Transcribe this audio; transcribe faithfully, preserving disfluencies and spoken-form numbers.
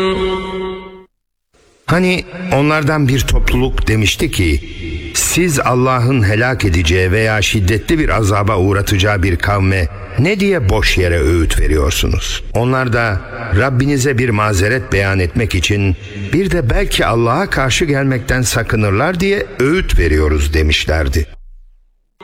Hani onlardan bir topluluk demişti ki, siz Allah'ın helak edeceği veya şiddetli bir azaba uğratacağı bir kavme ne diye boş yere öğüt veriyorsunuz? Onlar da Rabbinize bir mazeret beyan etmek için bir de belki Allah'a karşı gelmekten sakınırlar diye öğüt veriyoruz demişlerdi.